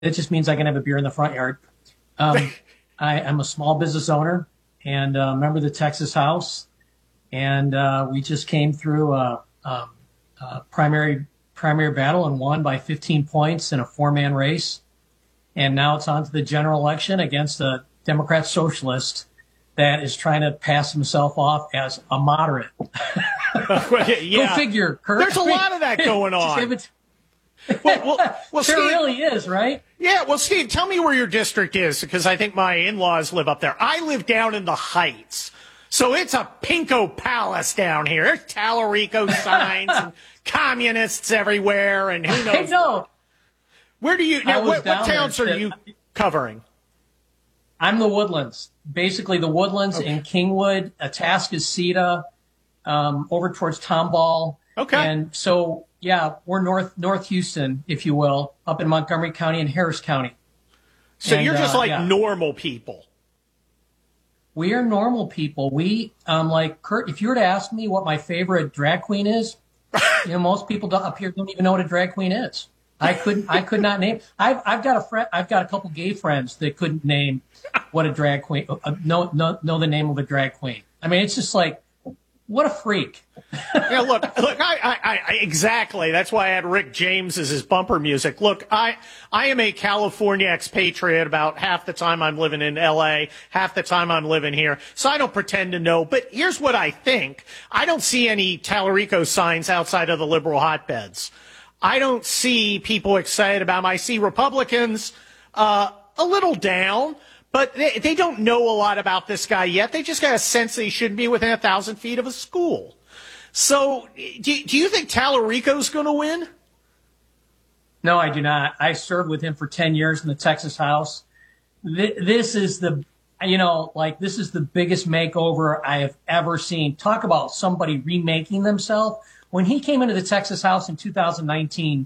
It just means I can have a beer in the front yard. Um, I'm a small business owner and a member of the Texas House, and we just came through a primary battle and won by 15 points in a four-man race. And now it's on to the general election against a Democrat socialist that is trying to pass himself off as a moderate. Yeah. Go figure, Kurt. There's a lot of that going on. Well, there Steve, really is, right? Yeah, well, Steve, tell me where your district is, because I think my in-laws live up there. I live down in the Heights, so it's a pinko palace down here. There's Tallarico signs and communists everywhere, and who knows. I know. Where do you now? What towns are you covering? I'm the Woodlands, basically the Woodlands in Kingwood, Atascocita, over towards Tomball. Okay. And so, yeah, we're North Houston, if you will, up in Montgomery County and Harris County. So you're just normal people. We are normal people. We, like Kurt, if you were to ask me what my favorite drag queen is, most people up here don't even know what a drag queen is. I could not name. I've got a couple gay friends that couldn't name what a drag queen, know the name of a drag queen. I mean, it's just like, what a freak. Yeah, look, I exactly. That's why I had Rick James as his bumper music. Look, I am a California expatriate. About half the time I'm living in L.A., half the time I'm living here. So I don't pretend to know. But here's what I think. I don't see any Tallarico signs outside of the liberal hotbeds. I don't see people excited about them. I see Republicans a little down. But they don't know a lot about this guy yet. They just got a sense that he shouldn't be within 1,000 feet of a school. So do you think Tallarico's going to win? No, I do not. I served with him for 10 years in the Texas House. This is the biggest makeover I have ever seen. Talk about somebody remaking themselves. When he came into the Texas House in 2019,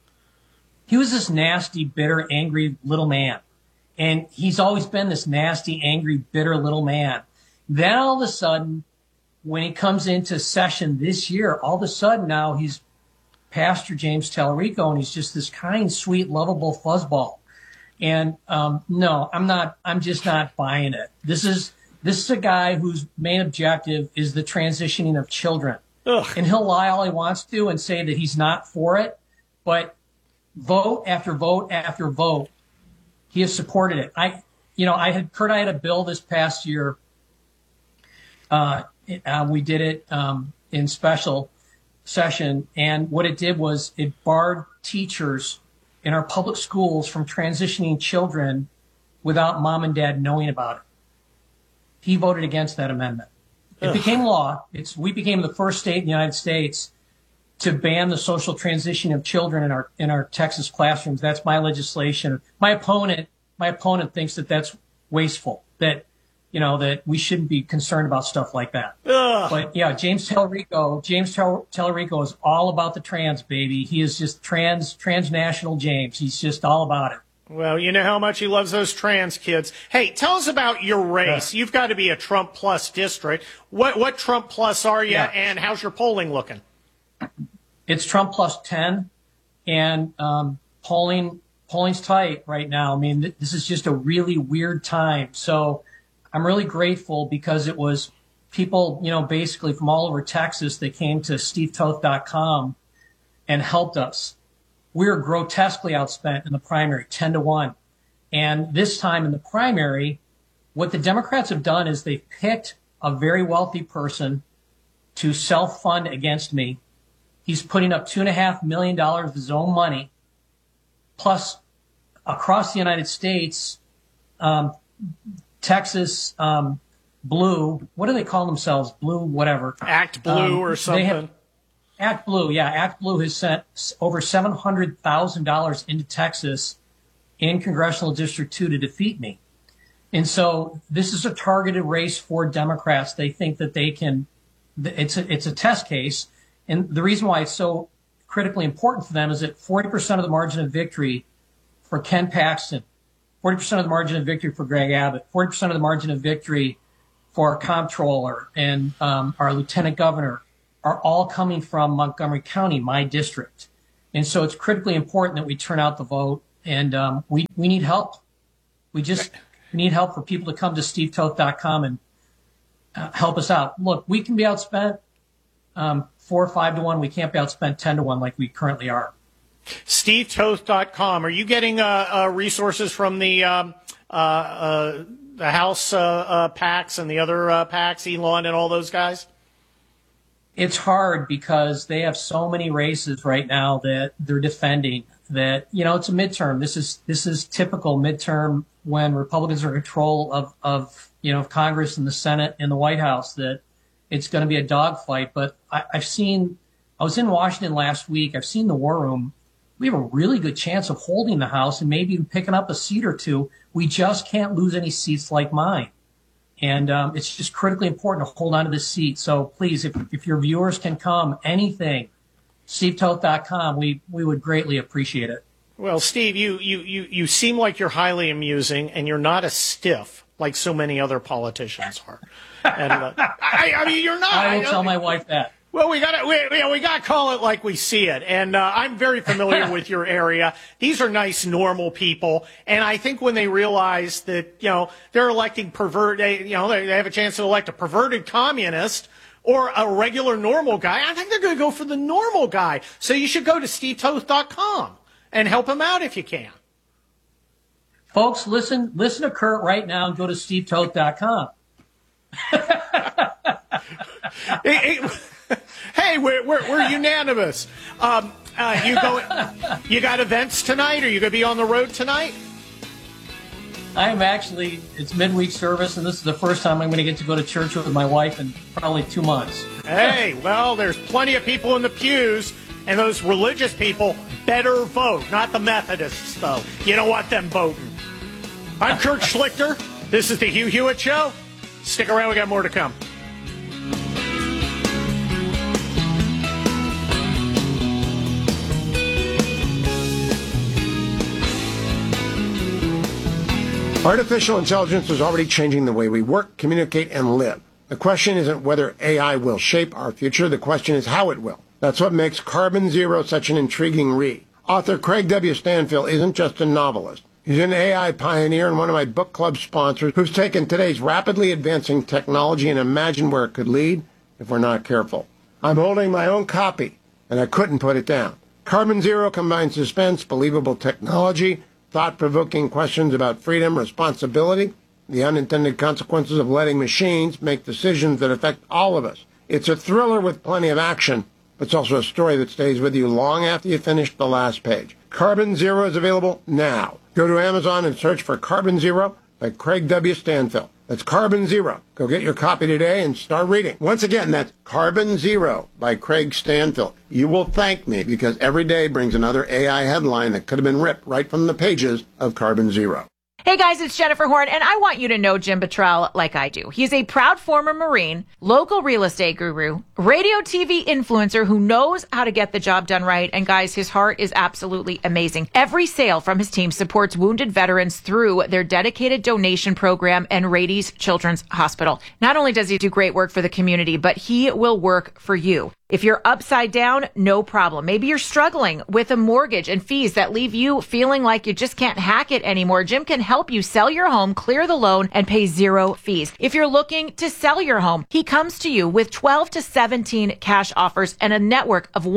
he was this nasty, bitter, angry little man. And he's always been this nasty, angry, bitter little man. Then all of a sudden, when he comes into session this year, all of a sudden now he's Pastor James Tallarico, and he's just this kind, sweet, lovable fuzzball. And no, I'm just not buying it. This is a guy whose main objective is the transitioning of children. Ugh. And he'll lie all he wants to and say that he's not for it, but vote after vote after vote, he has supported it. I had a bill this past year. We did it in special session, and what it did was it barred teachers in our public schools from transitioning children without mom and dad knowing about it. He voted against that amendment. It became law. We became the first state in the United States to ban the social transition of children in our Texas classrooms. That's my legislation. My opponent thinks that that's wasteful, that we shouldn't be concerned about stuff like that. Ugh. But yeah, James Tallarico is all about the trans, baby. He is just transnational James. He's just all about it. Well, you know how much he loves those trans kids. Hey, tell us about your race. You've got to be a Trump plus district. What Trump plus are you, and how's your polling looking? It's Trump plus 10, and polling's tight right now. I mean, this is just a really weird time. So I'm really grateful because it was people, basically from all over Texas that came to stevetoth.com and helped us. We were grotesquely outspent in the primary, 10-1. And this time in the primary, what the Democrats have done is they've picked a very wealthy person to self-fund against me. He's putting up $2.5 million of his own money. Plus, across the United States, Texas Blue, what do they call themselves? Blue, whatever. Act Blue or something. Act Blue, yeah. Act Blue has sent over $700,000 into Texas in Congressional District 2 to defeat me. And so this is a targeted race for Democrats. They think that they can, it's a test case. And the reason why it's so critically important for them is that 40% of the margin of victory for Ken Paxton, 40% of the margin of victory for Greg Abbott, 40% of the margin of victory for our comptroller and our lieutenant governor are all coming from Montgomery County, my district. And so it's critically important that we turn out the vote And we need help. We need help for people to come to stevetoth.com and help us out. Look, we can be outspent 4 or 5 to 1. We can't be outspent 10 to 1 like we currently are. stevetoth.com. Are you getting resources from the House PACs and the other PACs, Elon and all those guys? It's hard because they have so many races right now that they're defending that, it's a midterm. This is typical midterm when Republicans are in control of Congress and the Senate and the White House, that it's going to be a dogfight. But I was in Washington last week. I've seen the War Room. We have a really good chance of holding the House and maybe even picking up a seat or two. We just can't lose any seats like mine. And it's just critically important to hold on to this seat. So please, if your viewers can come, anything, stevetoth.com, we would greatly appreciate it. Well, Steve, you seem like you're highly amusing, and you're not a stiff like so many other politicians are. And I mean, you're not. I will tell my wife that. Well, we gotta call it like we see it. And I'm very familiar with your area. These are nice, normal people. And I think when they realize that, they're electing they have a chance to elect a perverted communist or a regular normal guy, I think they're going to go for the normal guy. So you should go to stevetoth.com and help him out if you can. Folks, listen to Kurt right now and go to stevetoth.com. Hey, we're unanimous. You got events tonight? Are you going to be on the road tonight? It's midweek service, and this is the first time I'm going to get to go to church with my wife in probably 2 months. Hey, well, there's plenty of people in the pews, and those religious people better vote, not the Methodists, though. You don't want them voting. I'm Kurt Schlichter. This is the Hugh Hewitt Show. Stick around, we got more to come. Artificial intelligence is already changing the way we work, communicate, and live. The question isn't whether AI will shape our future. The question is how it will. That's what makes Carbon Zero such an intriguing read. Author Craig W. Stanfield isn't just a novelist. He's an AI pioneer and one of my book club sponsors who's taken today's rapidly advancing technology and imagined where it could lead if we're not careful. I'm holding my own copy, and I couldn't put it down. Carbon Zero combines suspense, believable technology, thought-provoking questions about freedom, responsibility, the unintended consequences of letting machines make decisions that affect all of us. It's a thriller with plenty of action, but it's also a story that stays with you long after you finish the last page. Carbon Zero is available now. Go to Amazon and search for Carbon Zero by Craig W. Stanfield. That's Carbon Zero. Go get your copy today and start reading. Once again, that's Carbon Zero by Craig Stanfield. You will thank me because every day brings another AI headline that could have been ripped right from the pages of Carbon Zero. Hey guys, it's Jennifer Horn, and I want you to know Jim Bottrell like I do. He's a proud former Marine, local real estate guru, radio TV influencer who knows how to get the job done right. And guys, his heart is absolutely amazing. Every sale from his team supports wounded veterans through their dedicated donation program and Rady's Children's Hospital. Not only does he do great work for the community, but he will work for you. If you're upside down, no problem. Maybe you're struggling with a mortgage and fees that leave you feeling like you just can't hack it anymore. Jim can help you sell your home, clear the loan, and pay zero fees. If you're looking to sell your home, he comes to you with 12 to 17 cash offers and a network of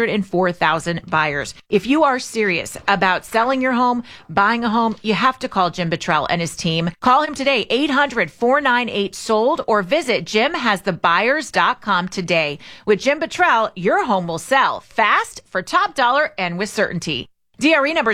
104,000 buyers. If you are serious about selling your home, buying a home, you have to call Jim Bottrell and his team. Call him today, 800-498-SOLD, or visit jimhasthebuyers.com today. With Jim Bottrell, your home will sell fast, for top dollar, and with certainty. DRE number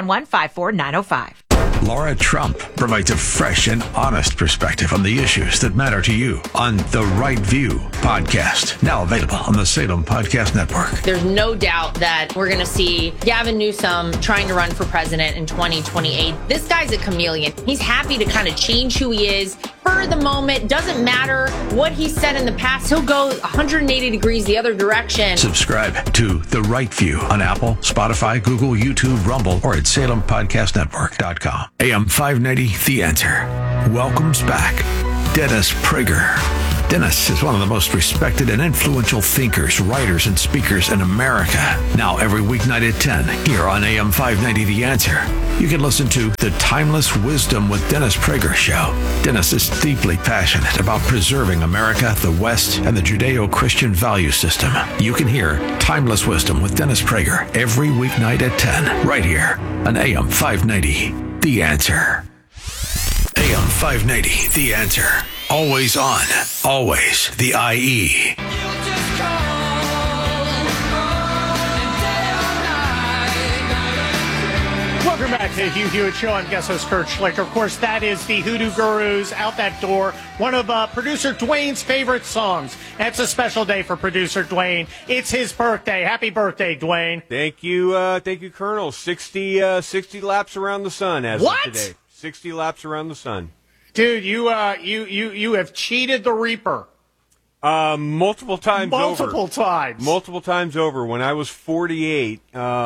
01154-905. Laura Trump provides a fresh and honest perspective on the issues that matter to you on The Right View podcast, now available on the Salem Podcast Network. There's no doubt that we're going to see Gavin Newsom trying to run for president in 2028. This guy's a chameleon. He's happy to kind of change who he is for the moment. Doesn't matter what he said in the past. He'll go 180 degrees the other direction. Subscribe to The Right View on Apple, Spotify, Google, YouTube, Rumble, or at SalemPodcastNetwork.com. AM 590, The Answer. Welcomes back Dennis Prager. Dennis is one of the most respected and influential thinkers, writers, and speakers in America. Now every weeknight at 10 here on AM 590 The Answer. You can listen to The Timeless Wisdom with Dennis Prager Show. Dennis is deeply passionate about preserving America, the West, and the Judeo-Christian value system. You can hear Timeless Wisdom with Dennis Prager every weeknight at 10 right here on AM 590 The Answer. AM 590 The Answer. Always on, always the IE. Welcome back to the Hugh Hewitt Show. I'm guest host Kurt Schlichter. Of course, that is the Hoodoo Gurus Out That Door, one of producer Dwayne's favorite songs. It's a special day for producer Dwayne. It's his birthday. Happy birthday, Dwayne. Thank you, Colonel. 60 laps around the sun as of today. 60 laps around the sun. Dude, you have cheated the Reaper. Multiple times over. Multiple times over. When I was 48,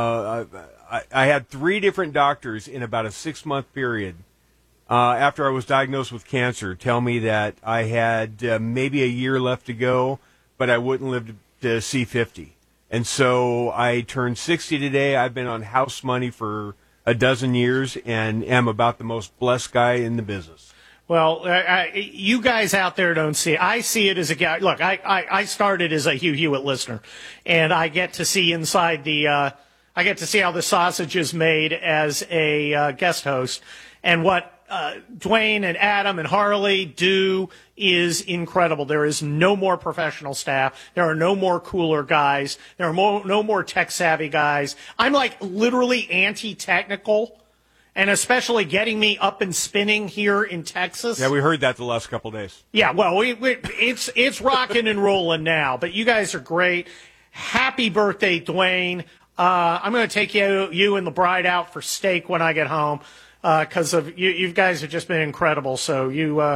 I had 3 different doctors in about a 6-month period after I was diagnosed with cancer tell me that I had maybe a year left to go, but I wouldn't live to see 50. And so I turned 60 today. I've been on house money for a dozen years and am about the most blessed guy in the business. Well, you guys out there don't see it. I see it as a guy. Look, I started as a Hugh Hewitt listener, and I get to see inside the I get to see how the sausage is made as a guest host. And what Dwayne and Adam and Harley do is incredible. There is no more professional staff. There are no more cooler guys. There are no more tech-savvy guys. I'm like literally anti-technical, and especially getting me up and spinning here in Texas. Yeah, we heard that the last couple of days. Yeah, well, it's rocking and rolling now. But you guys are great. Happy birthday, Dwayne. I'm going to take you and the bride out for steak when I get home because of you guys have just been incredible. So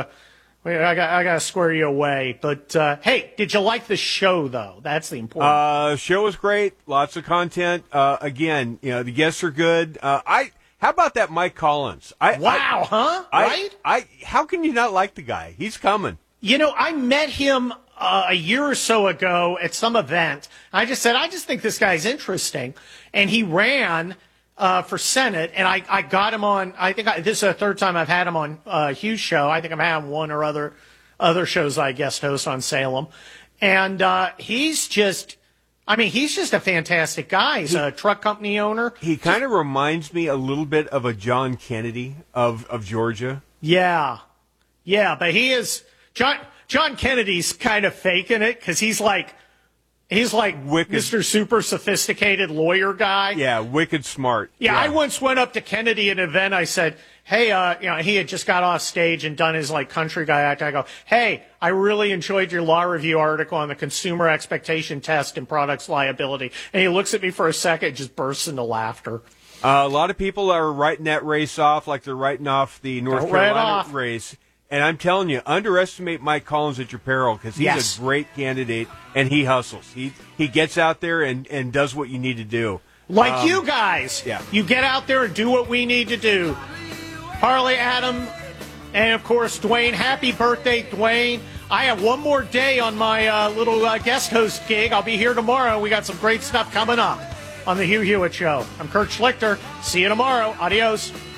I got to square you away. But hey, did you like the show though? That's the important. Show was great. Lots of content. Again, the guests are good. How about that Mike Collins? Right? How can you not like the guy? He's coming. I met him a year or so ago at some event. I just said, I just think this guy's interesting. And he ran for Senate, and I got him on, this is the third time I've had him on Hugh's show. I think I've had him one or other shows I guest host on Salem. And he's just a fantastic guy. He's a truck company owner. He kind of reminds me a little bit of a John Kennedy of Georgia. Yeah, but he is John Kennedy's kind of faking it because he's like wicked. Mr. Super Sophisticated lawyer guy. Yeah, wicked smart. Yeah, I once went up to Kennedy at an event. I said, hey, he had just got off stage and done his country guy act. I go, hey, I really enjoyed your law review article on the consumer expectation test and products liability. And he looks at me for a second, just bursts into laughter. A lot of people are writing that race off like they're writing off the North Carolina race. And I'm telling you, underestimate Mike Collins at your peril because he's a great candidate and he hustles. He gets out there and does what you need to do. Like you guys. Yeah. You get out there and do what we need to do. Harley, Adam, and, of course, Dwayne. Happy birthday, Dwayne. I have one more day on my little guest host gig. I'll be here tomorrow. We got some great stuff coming up on the Hugh Hewitt Show. I'm Kurt Schlichter. See you tomorrow. Adios.